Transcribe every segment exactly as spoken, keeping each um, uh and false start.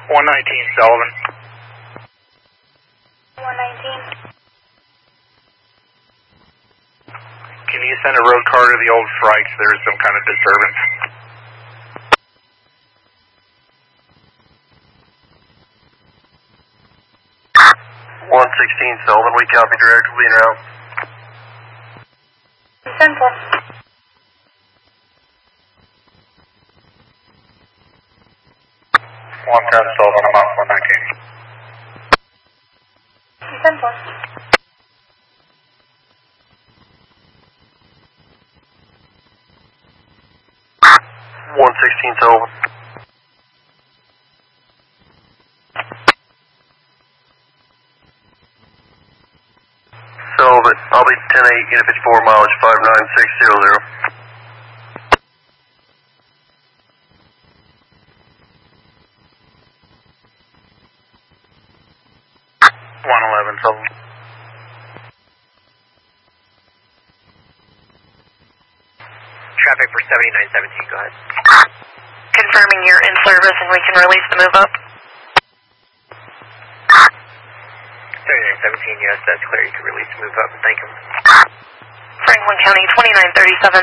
one nineteen Sullivan. one nineteen. Can you send a road car to the old Frikes? There's some kind of disturbance. one sixteen Sullivan, we copy direct, we'll be en route. Central. one ten Sullivan, I'm off one nineteen. Central. one sixteen Sullivan. Sullivan, I'll be ten eight, get up at four mileage, five nine six zero zero. one eleven Sullivan. Traffic for seventy-nine seventeen, go ahead. Confirming you're in service and we can release the move up. seventy-nine seventeen, yes, that's clear. You can release the move up. Thank you. Franklin County, twenty-nine thirty-seven.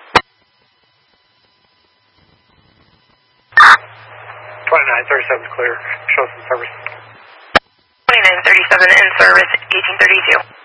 twenty-nine thirty-seven clear. Show some service. twenty-nine thirty-seven in service, eighteen thirty-two.